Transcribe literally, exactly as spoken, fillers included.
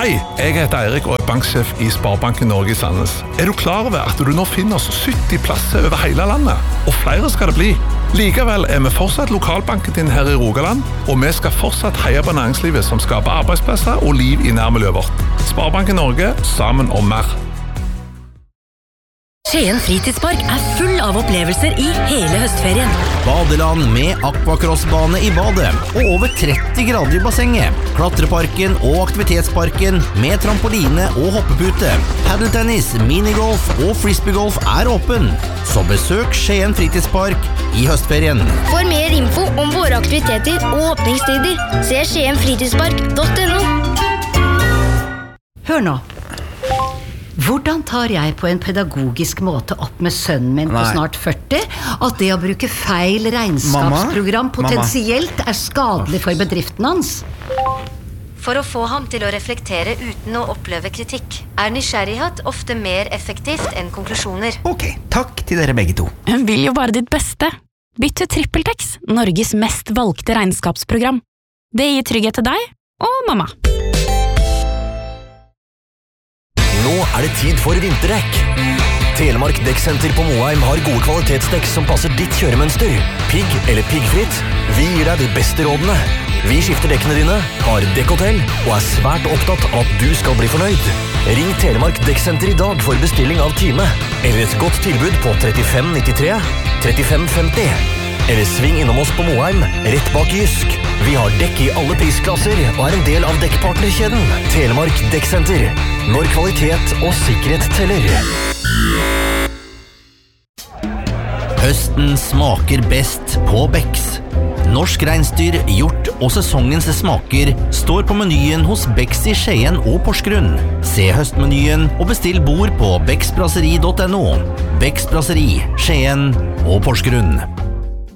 Hei, jeg heter Eirik og er banksjef i Sparebanken Norge i Sandnes. Er du klar over at du nå finner oss sytti plasser over hele landet? Og flere skal det bli. Likevel er vi fortsatt lokalbanken din her i Rogaland, og vi skal fortsatt heie på næringslivet som skaper arbeidsplasser og liv i nærmiljøet vårt. Sparebanken Norge, sammen om mer. Skien fritidspark er full av opplevelser i hele høstferien. Badeland med aquacrossbane i badet og over tretti grader i bassenget. Klatreparken og aktivitetsparken med trampoline og hoppepute. Paddeltennis, minigolf og frisbeegolf er åpen. Så besøk Skien fritidspark i høstferien. For mer info om våre aktiviteter og åpningstider, se skien fritidspark punktum no. Hør nå. Hvordan tar jeg på en pedagogisk måte opp med sønnen min på Nei. snart førti at det å bruke feil regnskapsprogram Mamma? potensielt er skadelig for bedriften hans? For å få ham til å reflektere uten å oppleve kritikk, er nysgjerrighet ofte mer effektivt enn konklusjoner. Ok, takk til dere begge to. Hun vil jo bare ditt beste. Bytt til TrippelTex, Norges mest valgte regnskapsprogram. Det gir trygghet til deg og mamma. Nå er det tid for vinterdekk. Telemark Dekksenter på Moheim har gode kvalitetsdekk som passer ditt kjøremønster. Pigg eller piggfritt, vi gir deg de beste rådene. Vi skifter dekkene dine, har dekkhotell og er svært opptatt av at du skal bli fornøyd. Ring Telemark Dekksenter i dag for bestilling av time, eller et godt tilbud på trettifem nittitre, trettifem femti. Eller sving innom oss på Moheim, rett bak Jysk. Vi har dekk i alle prisklasser og er en del av dekkpartnerkjeden. Telemark Dekksenter, når kvalitet og sikkerhet teller. Høsten smaker best på Becks. Norsk reinsdyr, hjort og sesongens smaker står på menyen hos Becks i Skien og Porsgrunn. Se høstmenyen og bestill bord på becks brasseri punktum no. Becks brasseri, Skien og Porsgrunn.